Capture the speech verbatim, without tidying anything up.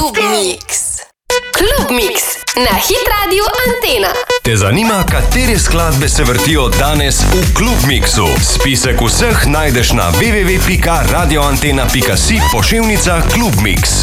Klub Mix. Klub Mix na Hit Radio Antena. Te zanima, katere skladbe se vrtijo danes v Klub Mixu? Spisek vseh najdeš na w w w pika radio antena pika si pošiljnica Klub Mix.